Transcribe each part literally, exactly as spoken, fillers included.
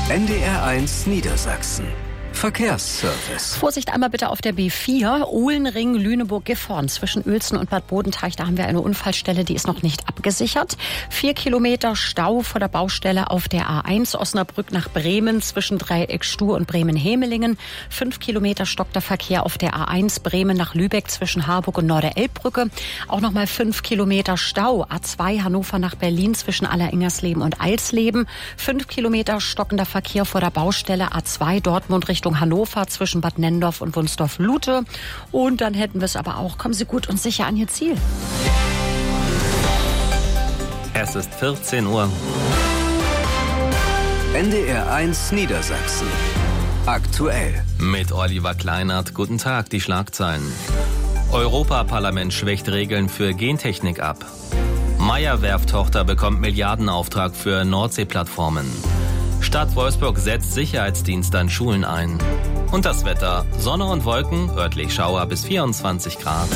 N D R eins Niedersachsen. Verkehrsservice. Vorsicht einmal bitte auf der B vier, Uhlenring, Lüneburg-Gifhorn. Zwischen Uelzen und Bad Bodenteich, da haben wir eine Unfallstelle, die ist noch nicht abgesichert. Vier Kilometer Stau vor der Baustelle auf der A eins, Osnabrück nach Bremen, zwischen Dreieck Stuhr und Bremen-Hemelingen. Fünf Kilometer stockt der Verkehr auf der A eins, Bremen nach Lübeck zwischen Harburg und Norderelbbrücke. Auch nochmal fünf Kilometer Stau, A zwei, Hannover nach Berlin zwischen Alleringgersleben und Eilsleben. Fünf Kilometer stockender Verkehr vor der Baustelle A zwei, Dortmund Richtung Hannover zwischen Bad Nendorf und Wunsdorf-Lute. Und dann hätten wir es aber auch. Kommen Sie gut und sicher an Ihr Ziel. Es ist vierzehn Uhr. N D R eins Niedersachsen. Aktuell. Mit Oliver Kleinert. Guten Tag, die Schlagzeilen. Europaparlament schwächt Regeln für Gentechnik ab. Meyer-Werft-Tochter bekommt Milliardenauftrag für Nordsee-Plattformen. Stadt Wolfsburg setzt Sicherheitsdienst an Schulen ein. Und das Wetter: Sonne und Wolken, örtlich Schauer bis vierundzwanzig Grad.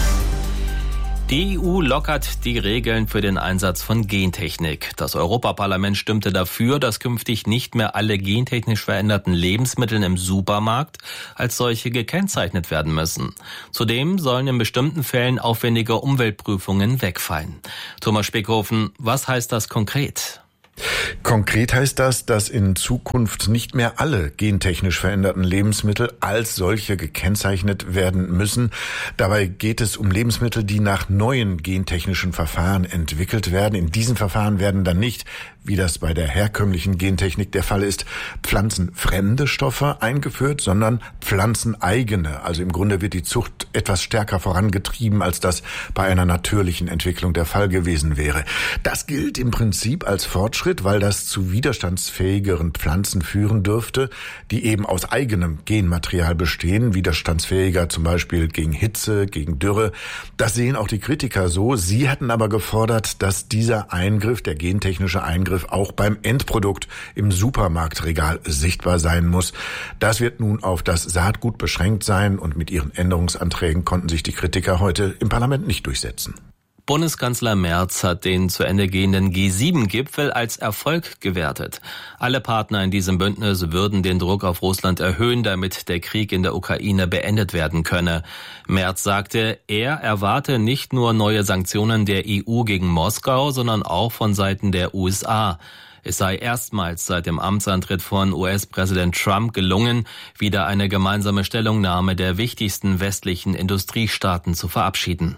Die E U lockert die Regeln für den Einsatz von Gentechnik. Das Europaparlament stimmte dafür, dass künftig nicht mehr alle gentechnisch veränderten Lebensmittel im Supermarkt als solche gekennzeichnet werden müssen. Zudem sollen in bestimmten Fällen aufwendige Umweltprüfungen wegfallen. Thomas Speckhofen, was heißt das konkret? Konkret heißt das, dass in Zukunft nicht mehr alle gentechnisch veränderten Lebensmittel als solche gekennzeichnet werden müssen. Dabei geht es um Lebensmittel, die nach neuen gentechnischen Verfahren entwickelt werden. In diesen Verfahren werden dann nicht, wie das bei der herkömmlichen Gentechnik der Fall ist, pflanzenfremde Stoffe eingeführt, sondern pflanzeneigene. Also im Grunde wird die Zucht etwas stärker vorangetrieben, als das bei einer natürlichen Entwicklung der Fall gewesen wäre. Das gilt im Prinzip als Fortschritt, weil das zu widerstandsfähigeren Pflanzen führen dürfte, die eben aus eigenem Genmaterial bestehen, widerstandsfähiger zum Beispiel gegen Hitze, gegen Dürre. Das sehen auch die Kritiker so. Sie hatten aber gefordert, dass dieser Eingriff, der gentechnische Eingriff, auch beim Endprodukt im Supermarktregal sichtbar sein muss. Das wird nun auf das Saatgut beschränkt sein und mit ihren Änderungsanträgen konnten sich die Kritiker heute im Parlament nicht durchsetzen. Bundeskanzler Merz hat den zu Ende gehenden G sieben Gipfel als Erfolg gewertet. Alle Partner in diesem Bündnis würden den Druck auf Russland erhöhen, damit der Krieg in der Ukraine beendet werden könne. Merz sagte, er erwarte nicht nur neue Sanktionen der E U gegen Moskau, sondern auch von Seiten der U S A. Es sei erstmals seit dem Amtsantritt von U S-Präsident Trump gelungen, wieder eine gemeinsame Stellungnahme der wichtigsten westlichen Industriestaaten zu verabschieden.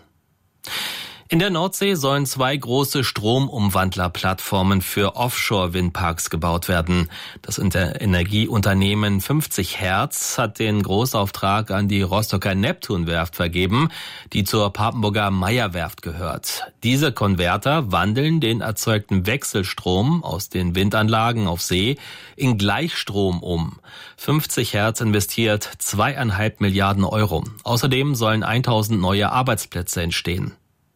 In der Nordsee sollen zwei große Stromumwandlerplattformen für Offshore-Windparks gebaut werden. Das Energieunternehmen fünfzig Hertz hat den Großauftrag an die Rostocker Neptunwerft vergeben, die zur Papenburger Meyer-Werft gehört. Diese Konverter wandeln den erzeugten Wechselstrom aus den Windanlagen auf See in Gleichstrom um. fünfzig Hertz investiert zweieinhalb Milliarden Euro. Außerdem sollen tausend neue Arbeitsplätze entstehen.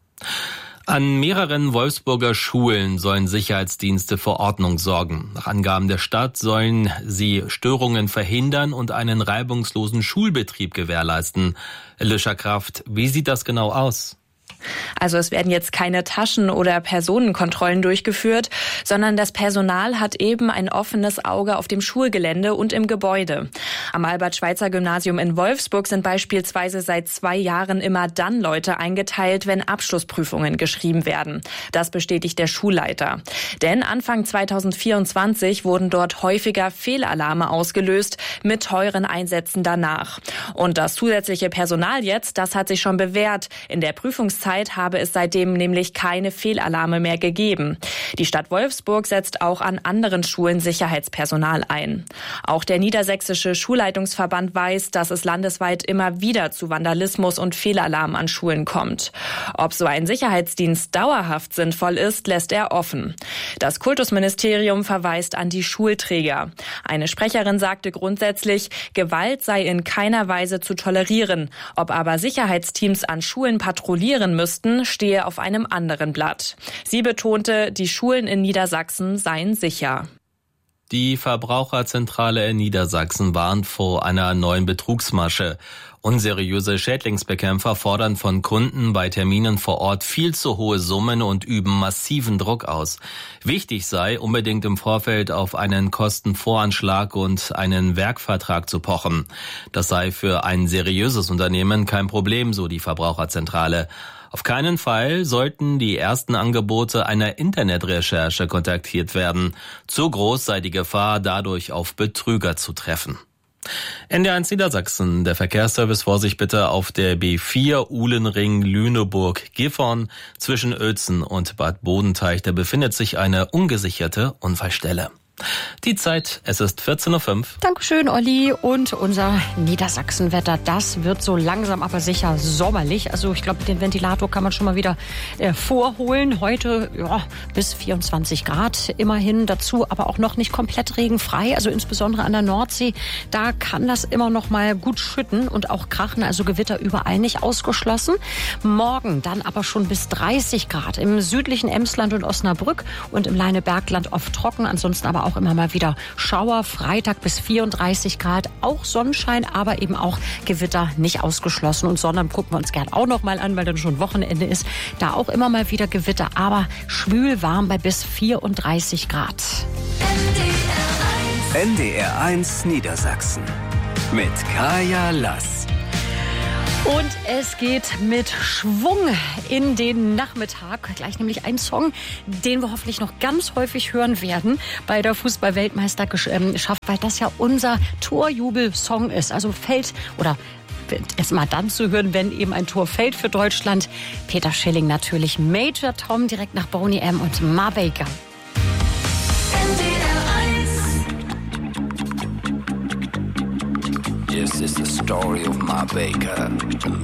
An mehreren Wolfsburger Schulen sollen Sicherheitsdienste für Ordnung sorgen. Nach Angaben der Stadt sollen sie Störungen verhindern und einen reibungslosen Schulbetrieb gewährleisten. Elisha Kraft, wie sieht das genau aus? Also es werden jetzt keine Taschen- oder Personenkontrollen durchgeführt, sondern das Personal hat eben ein offenes Auge auf dem Schulgelände und im Gebäude. Am Albert-Schweitzer-Gymnasium in Wolfsburg sind beispielsweise seit zwei Jahren immer dann Leute eingeteilt, wenn Abschlussprüfungen geschrieben werden. Das bestätigt der Schulleiter. Denn Anfang zweitausendvierundzwanzig wurden dort häufiger Fehlalarme ausgelöst mit teuren Einsätzen danach. Und das zusätzliche Personal jetzt, das hat sich schon bewährt. In der Prüfungszeit habe es seitdem nämlich keine Fehlalarme mehr gegeben. Die Stadt Wolfsburg setzt auch an anderen Schulen Sicherheitspersonal ein. Auch der Niedersächsische Schulleitungsverband weiß, dass es landesweit immer wieder zu Vandalismus und Fehlalarm an Schulen kommt. Ob so ein Sicherheitsdienst dauerhaft sinnvoll ist, lässt er offen. Das Kultusministerium verweist an die Schulträger. Eine Sprecherin sagte grundsätzlich, Gewalt sei in keiner Weise zu tolerieren. Ob aber Sicherheitsteams an Schulen patrouillieren müssten, stehe auf einem anderen Blatt. Sie betonte, die Schulen in Niedersachsen seien sicher. Die Verbraucherzentrale in Niedersachsen warnt vor einer neuen Betrugsmasche. Unseriöse Schädlingsbekämpfer fordern von Kunden bei Terminen vor Ort viel zu hohe Summen und üben massiven Druck aus. Wichtig sei, unbedingt im Vorfeld auf einen Kostenvoranschlag und einen Werkvertrag zu pochen. Das sei für ein seriöses Unternehmen kein Problem, so die Verbraucherzentrale. Auf keinen Fall sollten die ersten Angebote einer Internetrecherche kontaktiert werden. Zu groß sei die Gefahr, dadurch auf Betrüger zu treffen. N D R eins Niedersachsen, der Verkehrsservice, Vorsicht bitte auf der B vier Uhlenring Lüneburg-Gifhorn zwischen Uelzen und Bad Bodenteich. Da befindet sich eine ungesicherte Unfallstelle. Die Zeit, es ist vierzehn Uhr fünf. Dankeschön, Olli. Und unser Niedersachsenwetter, das wird so langsam aber sicher sommerlich. Also ich glaube, den Ventilator kann man schon mal wieder äh, vorholen. Heute ja, bis vierundzwanzig Grad immerhin. Dazu aber auch noch nicht komplett regenfrei. Also insbesondere an der Nordsee, da kann das immer noch mal gut schütten und auch krachen. Also Gewitter überall nicht ausgeschlossen. Morgen dann aber schon bis dreißig Grad. Im südlichen Emsland und Osnabrück und im Leinebergland oft trocken. Ansonsten aber auch immer mal wieder Schauer. Freitag bis vierunddreißig Grad, auch Sonnenschein, aber eben auch Gewitter nicht ausgeschlossen. Und Sonntag gucken wir uns gern auch noch mal an, weil dann schon Wochenende ist. Da auch immer mal wieder Gewitter, aber schwül warm bei bis vierunddreißig Grad. N D R eins Niedersachsen mit Kaya Lass. Und es geht mit Schwung in den Nachmittag. Gleich nämlich ein Song, den wir hoffentlich noch ganz häufig hören werden bei der Fußball-Weltmeisterschaft, weil das ja unser Torjubel-Song ist. Also fällt oder erst mal dann zu hören, wenn eben ein Tor fällt für Deutschland. Peter Schilling natürlich, Major Tom direkt nach Boney M. und Ma Baker. This is the story of Ma Baker,